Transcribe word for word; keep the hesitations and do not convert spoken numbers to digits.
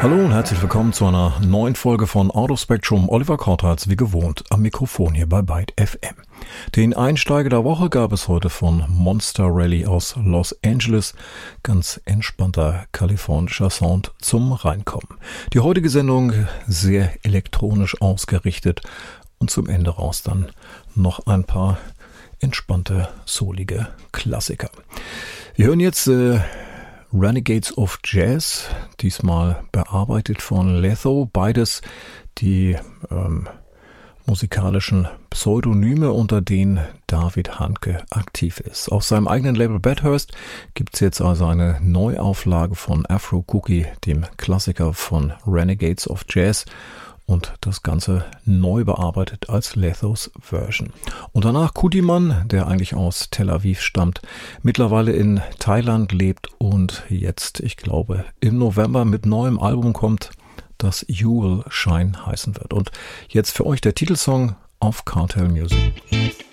Hallo und herzlich willkommen zu einer neuen Folge von Out of Spectrum. Oliver Kortharz, wie gewohnt, am Mikrofon hier bei Byte F M. Den Einsteiger der Woche gab es heute von Monster Rally aus Los Angeles. Ganz entspannter kalifornischer Sound zum Reinkommen. Die heutige Sendung sehr elektronisch ausgerichtet und zum Ende raus dann noch ein paar entspannte, soulige Klassiker. Wir hören jetzt äh, Renegades of Jazz, diesmal bearbeitet von Letho, beides die ähm, musikalischen Pseudonyme, unter denen David Handke aktiv ist. Auf seinem eigenen Label Bathurst gibt es jetzt also eine Neuauflage von Afro Cookie, dem Klassiker von Renegades of Jazz, und das Ganze neu bearbeitet als Lethos Version. Und danach Kudiman, der eigentlich aus Tel Aviv stammt, mittlerweile in Thailand lebt und jetzt, ich glaube, im November mit neuem Album kommt, das You Will Shine heißen wird. Und jetzt für euch der Titelsong auf Cartel Music.